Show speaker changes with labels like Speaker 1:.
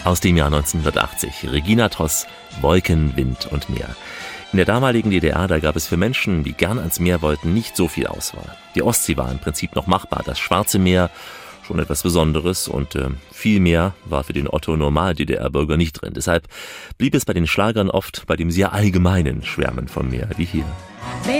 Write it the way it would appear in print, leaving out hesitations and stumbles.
Speaker 1: Aus dem Jahr 1980. Regina Toss, Wolken, Wind und Meer. In der damaligen DDR, da gab es für Menschen, die gern ans Meer wollten, nicht so viel Auswahl. Die Ostsee war im Prinzip noch machbar, das Schwarze Meer schon etwas Besonderes und viel mehr war für den Otto-Normal-DDR-Bürger nicht drin. Deshalb blieb es bei den Schlagern oft bei dem sehr allgemeinen Schwärmen vom Meer, wie hier.